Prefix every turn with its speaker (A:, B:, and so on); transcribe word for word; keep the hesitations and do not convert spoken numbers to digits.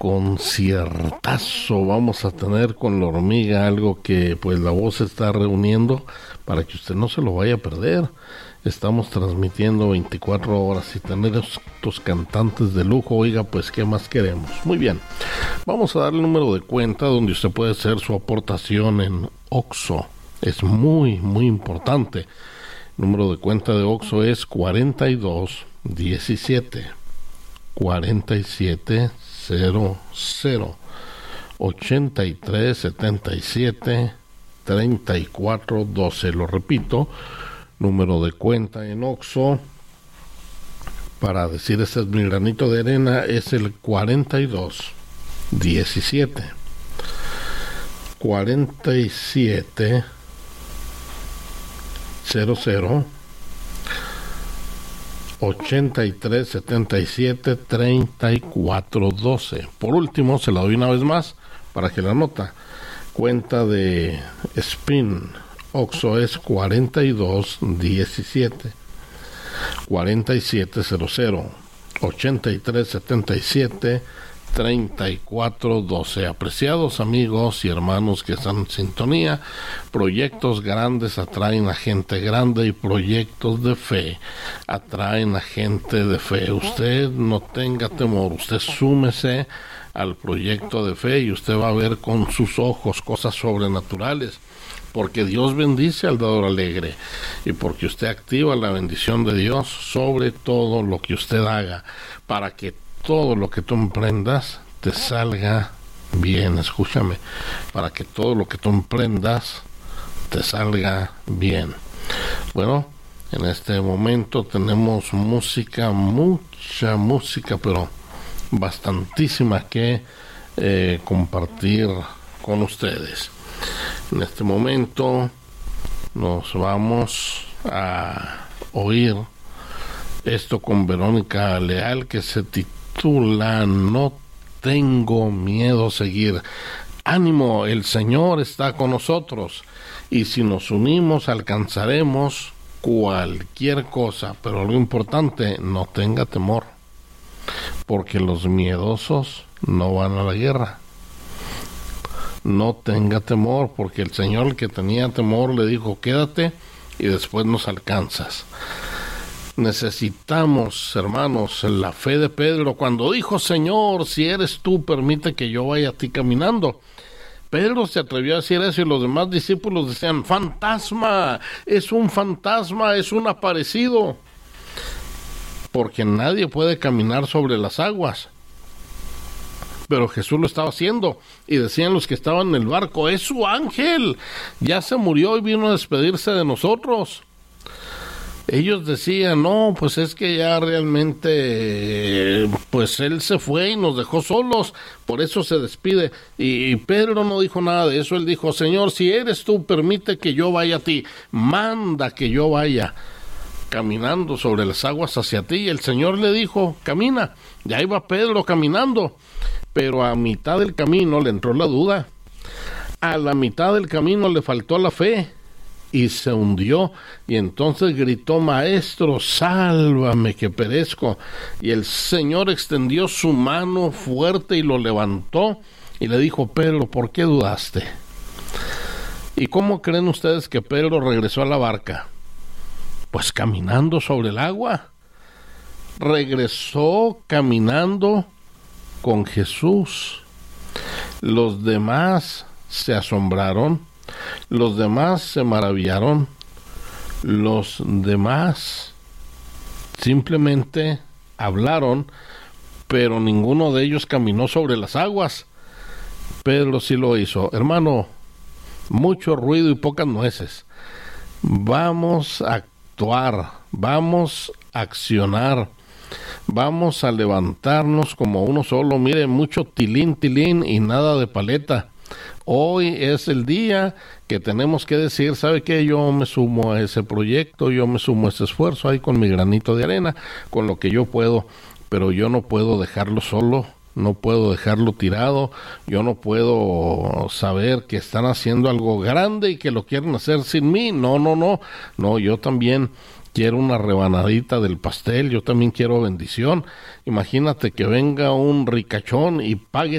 A: conciertazo vamos a tener con La Hormiga, algo que pues La Voz está reuniendo para que usted no se lo vaya a perder. Estamos transmitiendo veinticuatro horas y tener estos cantantes de lujo, oiga, pues qué más queremos. Muy bien, vamos a dar el número de cuenta donde usted puede hacer su aportación en Oxxo. Es muy, muy importante. El número de cuenta de Oxxo es cuarenta y dos diecisiete cuarenta y siete cero cero ochenta y tres setenta y siete treinta y cuatro doce. Lo repito, número de cuenta en Oxxo para decir este es mi granito de arena es el cuarenta y dos diecisiete cuarenta y siete cero cero ochenta y tres setenta y siete treinta y cuatro doce. Por último, se la doy una vez más para que la nota. Cuenta de Spin Oxxo es cuarenta y dos diecisiete cuarenta y siete cero cero ochenta y tres setenta y siete treinta y cuatro doce. Apreciados amigos y hermanos que están en sintonía, proyectos grandes atraen a gente grande y proyectos de fe atraen a gente de fe. Usted no tenga temor, usted súmese al proyecto de fe y usted va a ver con sus ojos cosas sobrenaturales, porque Dios bendice al dador alegre y porque usted activa la bendición de Dios sobre todo lo que usted haga, para que todo lo que tú emprendas te salga bien. Escúchame, para que todo lo que tú emprendas te salga bien. Bueno, en este momento tenemos música, mucha música, pero bastantísima que eh, compartir con ustedes. En este momento nos vamos a oír esto con Verónica Leal, que se titula No tengo miedo a seguir. Ánimo, el Señor está con nosotros y si nos unimos alcanzaremos cualquier cosa, pero lo importante, no tenga temor, porque los miedosos no van a la guerra. No tenga temor, porque el Señor, el que tenía temor, le dijo quédate y después nos alcanzas. Necesitamos, hermanos, la fe de Pedro cuando dijo Señor, si eres tú, permite que yo vaya a ti caminando. Pedro se atrevió a decir eso y los demás discípulos decían fantasma, es un fantasma, es un aparecido, porque nadie puede caminar sobre las aguas. Pero Jesús lo estaba haciendo y decían los que estaban en el barco, es su ángel, ya se murió y vino a despedirse de nosotros. Ellos decían, no, pues es que ya realmente, pues él se fue y nos dejó solos, por eso se despide. Y Pedro no dijo nada de eso, él dijo, Señor, si eres tú, permite que yo vaya a ti, manda que yo vaya caminando sobre las aguas hacia ti. Y el Señor le dijo, camina. Ya iba Pedro caminando, pero a mitad del camino le entró la duda, a la mitad del camino le faltó la fe y se hundió, y entonces gritó, Maestro, sálvame que perezco. Y el Señor extendió su mano fuerte y lo levantó y le dijo, Pedro, ¿por qué dudaste? ¿Y cómo creen ustedes que Pedro regresó a la barca? Pues caminando sobre el agua. Regresó caminando con Jesús. Los demás se asombraron, los demás se maravillaron, los demás simplemente hablaron, pero ninguno de ellos caminó sobre las aguas. Pedro sí lo hizo. Hermano, mucho ruido y pocas nueces. Vamos a actuar, vamos a accionar, vamos a levantarnos como uno solo. Mire, mucho tilín, tilín y nada de paleta. Hoy es el día que tenemos que decir, ¿sabe qué? Yo me sumo a ese proyecto, yo me sumo a ese esfuerzo ahí con mi granito de arena, con lo que yo puedo, pero yo no puedo dejarlo solo, no puedo dejarlo tirado, yo no puedo saber que están haciendo algo grande y que lo quieren hacer sin mí. No, no, no, no, yo también quiero una rebanadita del pastel, yo también quiero bendición. Imagínate que venga un ricachón y pague